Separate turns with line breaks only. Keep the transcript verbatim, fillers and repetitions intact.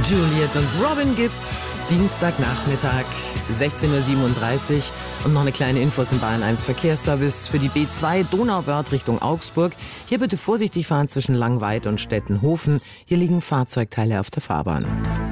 Juliet und Robin Gibb, Dienstagnachmittag, sechzehn Uhr siebenunddreißig. Und noch eine kleine Infos im Bayern eins Verkehrsservice für die B zwei Donauwörth Richtung Augsburg. Hier bitte vorsichtig fahren zwischen Langweid und Stettenhofen. Hier liegen Fahrzeugteile auf der Fahrbahn.